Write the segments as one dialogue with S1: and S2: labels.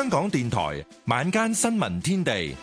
S1: 香港電台晚間新聞天地，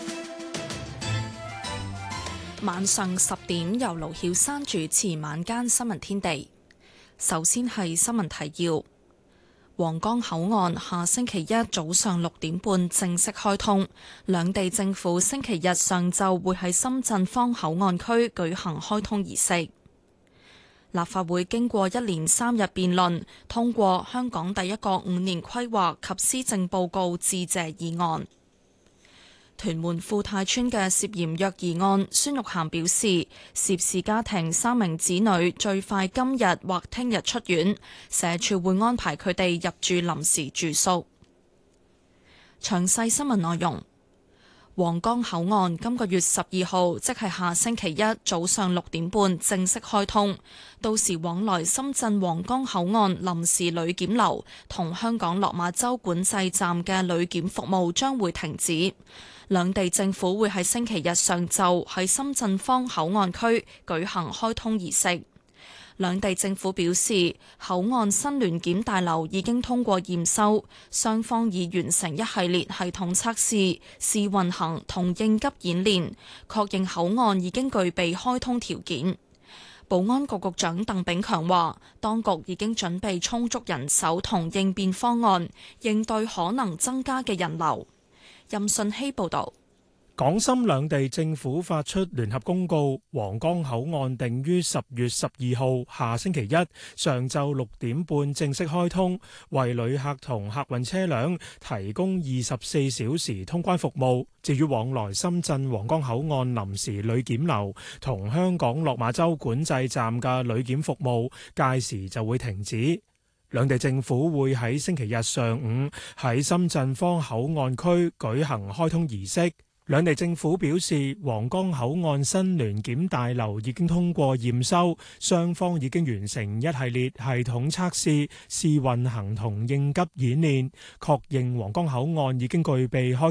S2: 晚上10點由盧曉珊主持晚間新聞天地。首先係新聞提要：皇崗口岸下星期一早上6點半正式開通，兩地政府星期日上晝會喺深圳方口岸區舉行開通儀式。立法會經過1連3日辯論，通過香港第一個5年規劃及施政報告致謝議案。屯門富泰邨嘅涉嫌虐兒案，孫玉菡表示，涉事家庭3名子女最快今日或聽日出院，社署會安排佢哋入住臨時住宿。詳細新聞內容。皇崗口岸今個月12號，即係下星期一早上6點半正式開通，到時往來深圳皇崗口岸臨時旅檢樓同香港落馬洲管制站嘅旅檢服務將會停止。兩地政府會喺星期日上晝喺深圳方口岸區舉行開通儀式。兩地政府表示，口岸新聯檢大樓已經通過驗收，雙方已完成一系列系統測試、試運行同應急演練，確認口岸已經具備開通條件。保安局局長鄧炳強話，當局已經準備充足人手同應變方案，應對可能增加嘅人流。任信希報導。
S3: 港深兩地政府發出聯合公告，皇崗口岸定於10月12號下星期一上晝6點半正式開通，為旅客同客運車輛提供24小時通關服務。至於往來深圳皇崗口岸臨時旅檢樓同香港落馬洲管制站嘅旅檢服務，屆時就會停止。兩地政府會喺星期日上午喺深圳方口岸區舉行開通儀式。兩地政府表示，皇崗口岸新聯檢大樓已經通過驗收，雙方已經完成一系列系統測試、試運行同應急演練，確認皇崗口岸已經具備開